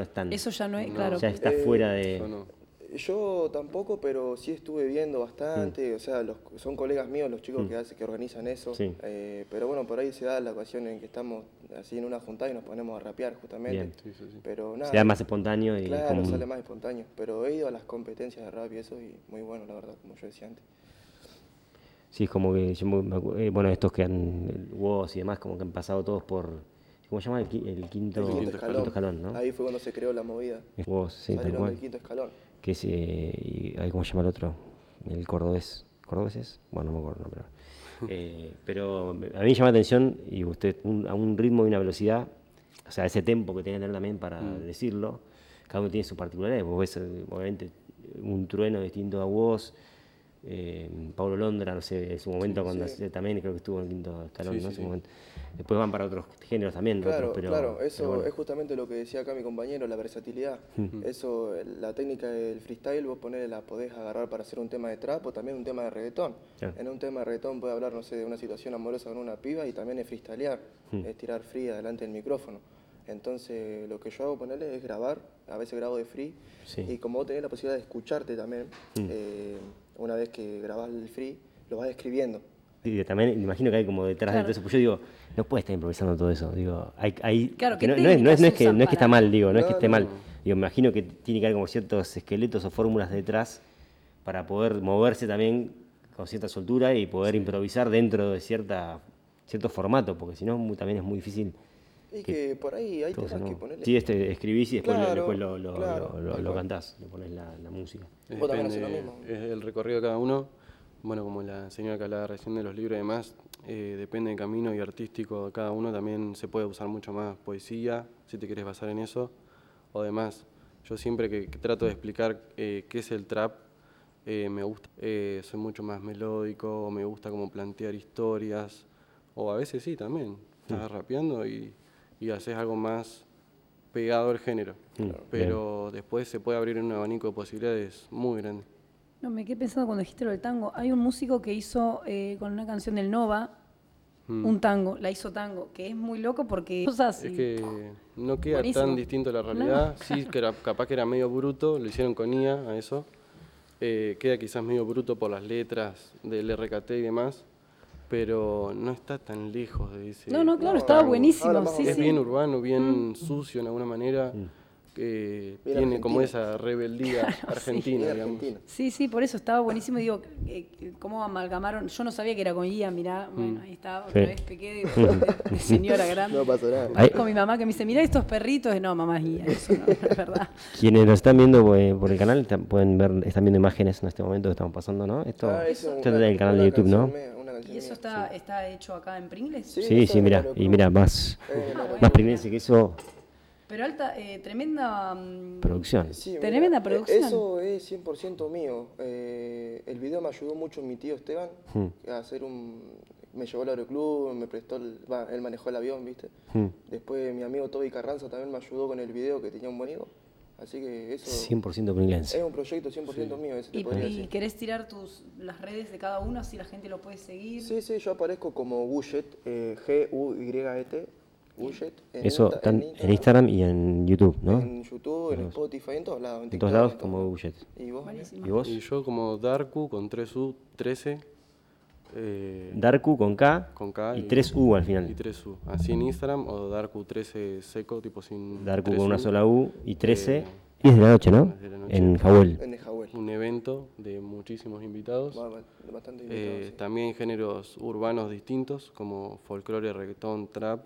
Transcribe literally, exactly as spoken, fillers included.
no es tan... Eso ya no es, No. claro. Ya está Eh, fuera de... Yo no. Yo tampoco, pero sí estuve viendo bastante, Mm. o sea, los, son colegas míos los chicos Mm. que, hace, que organizan eso, Sí. eh, pero bueno, por ahí se da la ocasión en que estamos así en una juntada y nos ponemos a rapear justamente, Bien. Sí, sí, sí. pero nada. Se da más espontáneo y Claro, como... sale más espontáneo, pero he ido a las competencias de rap y eso y muy bueno, la verdad, como yo decía antes. Sí, es como que, yo me acu- eh, bueno, estos que han, el Woz y demás, como que han pasado todos por, ¿cómo se llama? El, qui- el quinto, El quinto quinto escalón, quinto escalón, ¿no? ahí fue cuando se creó la movida, Es Woz, sí, tal salieron cual. del quinto escalón. Que es, eh, y, ay, ¿cómo se llama el otro? El cordobés. ¿Cordobés es? Bueno, no me acuerdo, no, pero... eh, pero a mí me llama la atención, y usted, un- a un ritmo y una velocidad, o sea, ese tempo que tiene que tener también para Mm. decirlo, cada uno tiene su particularidad. Vos ves, eh, obviamente, un trueno distinto a vos, eh, Paulo Londra, no sé, en su momento Sí, cuando sí. hace- también creo que estuvo en el quinto escalón, Sí, ¿no? sí, En su sí. momento. Después van para otros géneros también, Claro, otros, pero, claro, pero eso bueno. es justamente lo que decía acá mi compañero, la versatilidad. Eso, la técnica del freestyle, vos ponele, la podés agarrar para hacer un tema de trap o también un tema de reggaetón. Claro. En un tema de reggaetón puede hablar, no sé, de una situación amorosa con una piba y también es freestylear, es tirar free adelante del micrófono. Entonces, lo que yo hago, ponerle, es grabar, a veces grabo de free, Sí. y como vos tenés la posibilidad de escucharte también, eh, una vez que grabás el free, lo vas escribiendo. Y también me imagino que hay como detrás Claro. de todo eso, pues yo digo, no puede estar improvisando todo eso, digo, hay, hay Claro, que ¿qué no, no es, no, es, no es técnicas que, usan no es que está para- mal, digo, no, es que No, esté no. mal, digo, me imagino que tiene que haber como ciertos esqueletos o fórmulas detrás para poder moverse también con cierta soltura y poder improvisar dentro de cierta cierto formato, porque si no mu- también es muy difícil. Y que por ahí hay todo temas eso, que ¿no? ponerle. Sí, este, escribís y después, lo- Claro, después lo, lo, claro, lo, lo- tal lo cual. cantás, le pones la, la música. Vos también haces lo Depende, mismo. es el recorrido de cada uno. Bueno, como la señora que hablaba recién de los libros y demás, eh, depende del camino y artístico de cada uno. También se puede usar mucho más poesía, si te quieres basar en eso, o demás. Yo siempre que, que trato de explicar eh, qué es el trap, eh, me gusta, eh, soy mucho más melódico, o me gusta como plantear historias, o a veces sí también, estás rapeando y, y haces algo más pegado al género. Pero después se puede abrir un abanico de posibilidades muy grande. No, me quedé pensando cuando dijiste lo del tango. Hay un músico que hizo eh, con una canción del Nova Mm. un tango, la hizo tango, que es muy loco porque cosas Es y- que no queda Buenísimo. tan distinto a la realidad. Sí, que era, capaz que era medio bruto, lo hicieron con I A a eso. Eh, queda quizás medio bruto por las letras del R K T y demás, pero no está tan lejos de ese. No, no, claro, No, estaba habla buenísimo. más o Sí, Es sí. bien urbano, bien sucio en alguna manera, que Bien tiene como argentino. esa rebeldía argentina, Bien digamos. argentino. Sí, sí, por eso estaba buenísimo. Y digo, eh, ¿cómo amalgamaron? Yo no sabía que era con I A, mirá, bueno, ahí está, otra Sí. vez pequé de, de- de señora grande. No pasa nada. Hay- Con mi mamá que me dice, mirá estos perritos. No, mamá es I A, eso no, es verdad. Quienes nos están viendo eh, por el canal están- pueden ver, están viendo imágenes en este momento que estamos pasando, ¿no? Esto, Ah, eso, esto una- es del canal de una YouTube, ¿no? canción mía, una canción ¿Y eso mía. está, está hecho acá en Pringles? Sí, Sí, eso sí, es mira, Loro y Cruz. mira, más, Eh, Ah, bueno. más primerense que eso, Pero alta, eh, tremenda... mm, producción. Sí, Tremenda mira, producción. eh, Eso es cien por ciento mío. Eh, el video me ayudó mucho mi tío Esteban a hacer un... Me llevó al aeroclub, me prestó, el, va, él manejó el avión, ¿viste? Hmm. Después mi amigo Toby Carranza también me ayudó con el video, que tenía un buen hijo. Así que eso cien por ciento es pringuense. un proyecto cien por ciento mío, ese te ¿Y, podría y decir. querés tirar tus, las redes de cada uno así la gente lo puede seguir? Sí, sí, yo aparezco como Gullet, eh, G U Y E T, Gullet. En Eso Insta- están en Instagram y en YouTube, ¿no? En YouTube, en Spotify, en todos lados. En, En TikTok, todos lados en todos como lados. Gullet. ¿Y vos? Buenísimo. ¿Y vos? Y yo como Darku con tres U, trece, eh, Darku con K con K y tres U al final. Y tres U, así en Instagram, o Darku trece seco, tipo sin Darku tres con una U. sola U y trece. Eh, diez de la noche, ¿no? diez de la noche. En Jawel. En el Jahuel. Un evento de muchísimos invitados. Ba- ba- Bastante Eh, invitados, sí. También géneros urbanos distintos como folclore, reggaetón, trap,